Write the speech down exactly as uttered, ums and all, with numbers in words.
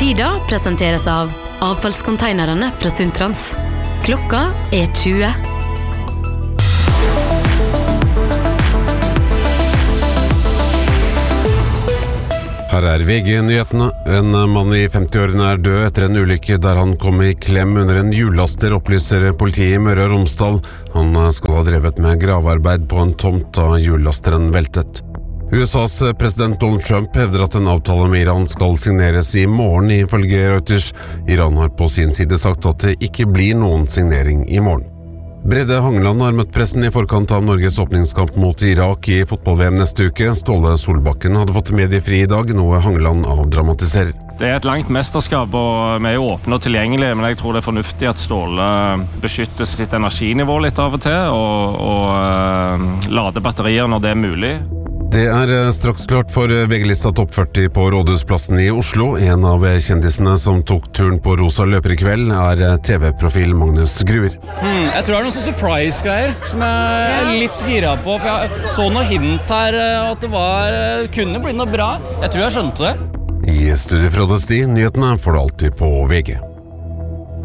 Tida presenteres av avfallskonteinerne fra Suntrans. Klokka er tjue. Her er V G-nyhetene. En mann i femti-årene er død etter en ulykke der han kom i klem under en hjullaster, opplyser politiet i Møre og Romsdal. Han skal ha drevet med gravearbeid på en tomt da hjullasteren veltet. U S A's president Donald Trump hevder at en avtale med Iran skal signeres i morgen, ifølge Reuters. Iran har på sin side sagt at det ikke blir noen signering i morgen. Brede Hangeland har møtt pressen i forkant av Norges åpningskamp mot Irak i fotball-V M neste uke. Ståle Solbakken hadde fått mediefri i dag, noe Hangeland avdramatiserer. Det er et langt mesterskap, og vi er jo åpne og tilgjengelige, men jeg tror det er fornuftig at Ståle beskytter sitt energinivå litt av og til, og, og uh, lader batterier når det er mulig. Det er straks klart for V G-lista topp førti på Rådhusplassen i Oslo. En av kjendisene som tok turen på rosa løper i kveld er T V-profil Magnus Gruer. Hmm, jeg tror det er noen sånne surprise-greier som jeg er litt gira på, for jeg så noe hint her at det var, kunne bli noe bra. Jeg tror jeg skjønte det. I Studio fra Sti, nyhetene får du alltid på V G.